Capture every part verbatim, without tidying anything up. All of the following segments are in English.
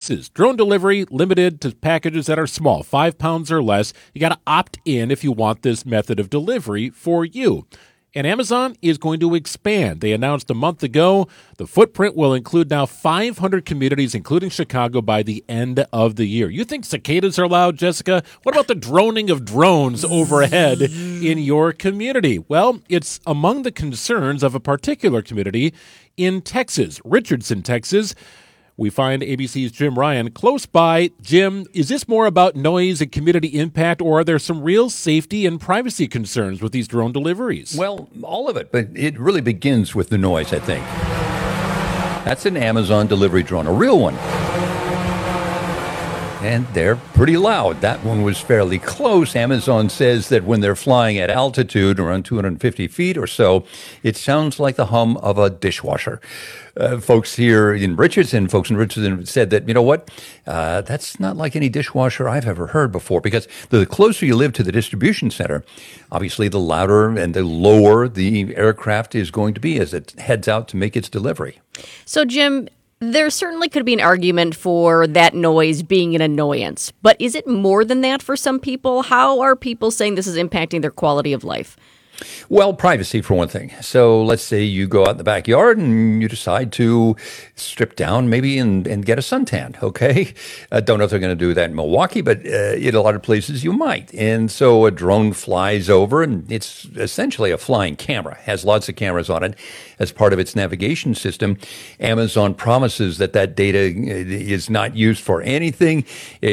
Texas. Drone delivery limited to packages that are small, five pounds or less. You got to opt in if you want this method of delivery for you. And Amazon is going to expand. They announced a month ago the footprint will include now five hundred communities, including Chicago, by the end of the year. You think cicadas are loud, Jessica? What about the droning of drones overhead in your community? Well, it's among the concerns of a particular community in Texas, Richardson, Texas. We find A B C's Jim Ryan close by. Jim, is this more about noise and community impact, or are there some real safety and privacy concerns with these drone deliveries? Well, all of it, but it really begins with the noise, I think. That's an Amazon delivery drone, a real one. And they're pretty loud. That one was fairly close. Amazon says that when they're flying at altitude, around two hundred fifty feet or so, it sounds like the hum of a dishwasher. Uh, folks here in Richardson, folks in Richardson said that, you know what, uh, that's not like any dishwasher I've ever heard before, because the closer you live to the distribution center, obviously the louder and the lower the aircraft is going to be as it heads out to make its delivery. So, Jim, there certainly could be an argument for that noise being an annoyance, but is it more than that for some people? How are people saying this is impacting their quality of life? Well, privacy for one thing. So let's say you go out in the backyard and you decide to strip down maybe and, and get a suntan, okay? I don't know if they're going to do that in Milwaukee, but uh, in a lot of places you might. And so a drone flies over, and it's essentially a flying camera, has lots of cameras on it as part of its navigation system. Amazon promises that that data is not used for anything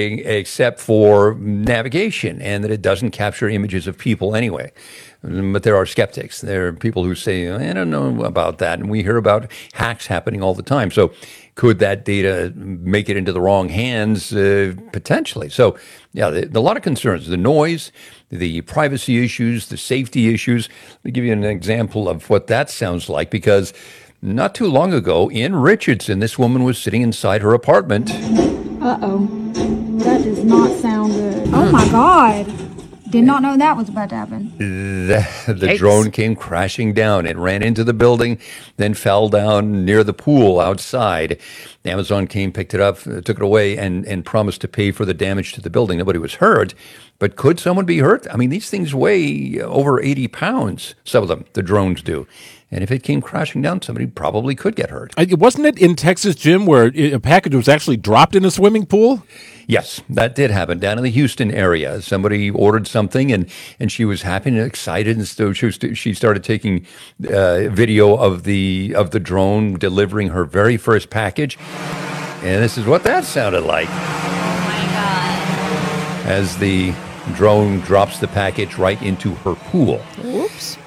except for navigation, and that it doesn't capture images of people anyway. But there are skeptics. There are people who say, I don't know about that. And we hear about hacks happening all the time. So could that data make it into the wrong hands? Uh, potentially. So, yeah, the, the, a lot of concerns. The noise, the privacy issues, the safety issues. Let me give you an example of what that sounds like, because not too long ago in Richardson, this woman was sitting inside her apartment. Uh-oh. That does not sound good. Oh, my God. Did not know that was about to happen. The, the drone came crashing down. It ran into the building, then fell down near the pool outside. Amazon came, picked it up, took it away, and, and promised to pay for the damage to the building. Nobody was hurt. But could someone be hurt? I mean, these things weigh over eighty pounds, some of them, the drones do. And if it came crashing down, somebody probably could get hurt. Wasn't it in Texas, Jim, where a package was actually dropped in a swimming pool? Yes, that did happen down in the Houston area. Somebody ordered something, and, and she was happy and excited, and so she, was, she started taking uh, video of the of the drone delivering her very first package. And this is what that sounded like. Oh, my God. As the drone drops the package right into her pool. Oops.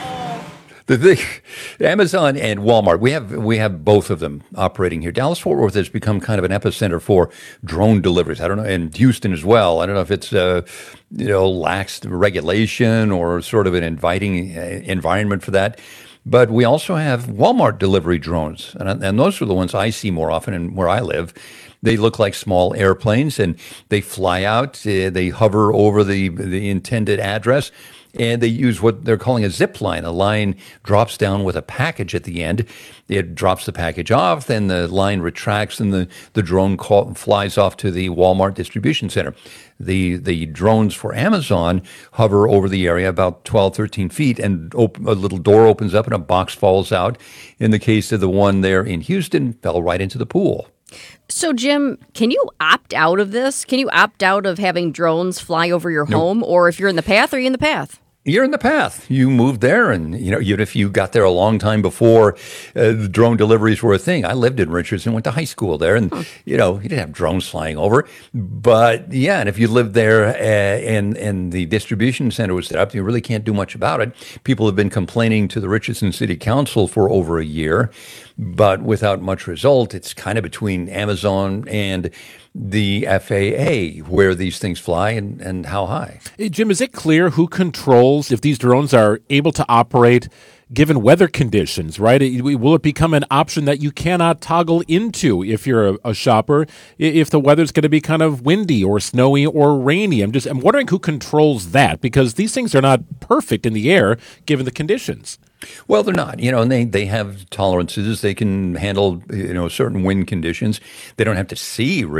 The thing, Amazon and Walmart, we have we have both of them operating here. Dallas-Fort Worth has become kind of an epicenter for drone deliveries. I don't know, and Houston as well. I don't know if it's uh, you know lax regulation or sort of an inviting uh, environment for that. But we also have Walmart delivery drones, and, and those are the ones I see more often in where I live. They look like small airplanes, and they fly out. Uh, they hover over the the intended address. And they use what they're calling a zip line. A line drops down with a package at the end. It drops the package off, then the line retracts, and the, the drone call, flies off to the Walmart distribution center. The the drones for Amazon hover over the area about twelve, thirteen feet, and op- a little door opens up and a box falls out. In the case of the one there in Houston, fell right into the pool. So, Jim, can you opt out of this? Can you opt out of having drones fly over your Nope. home? Or if you're in the path, are you in the path? You're in the path. You moved there, and you know, even if you got there a long time before uh, the drone deliveries were a thing. I lived in Richardson, went to high school there, and huh. you know, you didn't have drones flying over. But yeah, and if you lived there uh, and and the distribution center was set up, you really can't do much about it. People have been complaining to the Richardson City Council for over a year, but without much result. It's kind of between Amazon and the F A A where these things fly and, and how high. Hey, Jim, is it clear who controls if these drones are able to operate given weather conditions, right? It, will it become an option that you cannot toggle into if you're a, a shopper, if the weather's going to be kind of windy or snowy or rainy? I'm just I'm wondering who controls that, because these things are not perfect in the air given the conditions. Well, they're not, you know, and they, they have tolerances. They can handle, you know, certain wind conditions. They don't have to see